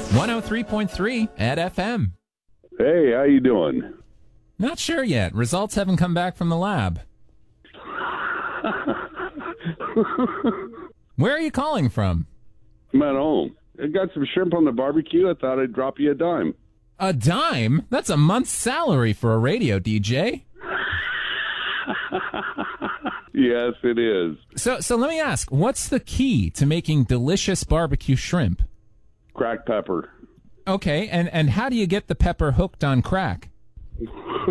103.3 at FM. Hey, how you doing? Not sure yet. Results haven't come back from the lab. Where are you calling from? I'm at home. I got some shrimp on the barbecue. I thought I'd drop you a dime. A dime? That's a month's salary for a radio DJ. Yes, it is. So let me ask, what's the key to making delicious barbecue shrimp? Cracked pepper. Okay, and how do you get the pepper hooked on crack?